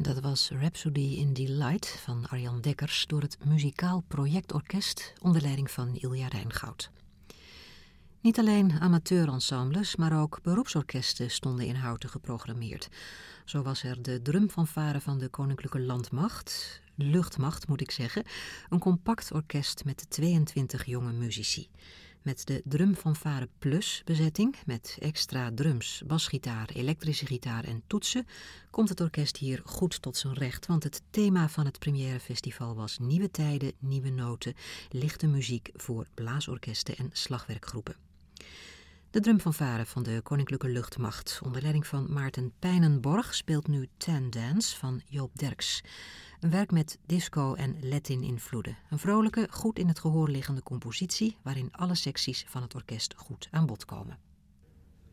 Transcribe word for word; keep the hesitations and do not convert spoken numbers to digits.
Dat was Rhapsody in Delight van Arjan Dekkers door het Muzikaal Projectorkest onder leiding van Ilja Rijngoud. Niet alleen amateurensembles, maar ook beroepsorkesten stonden in Houten geprogrammeerd. Zo was er de drumfanfare van de Koninklijke Landmacht, Luchtmacht moet ik zeggen, een compact orkest met tweeëntwintig jonge muzici. Met de drumfanfare plus bezetting, met extra drums, basgitaar, elektrische gitaar en toetsen, komt het orkest hier goed tot zijn recht, want het thema van het Premièrefestival was nieuwe tijden, nieuwe noten, lichte muziek voor blaasorkesten en slagwerkgroepen. De drumfanfare van de Koninklijke Luchtmacht onder leiding van Maarten Pijnenborg speelt nu Ten Dance van Joop Derks. Een werk met disco en Latin-invloeden. Een vrolijke, goed in het gehoor liggende compositie waarin alle secties van het orkest goed aan bod komen.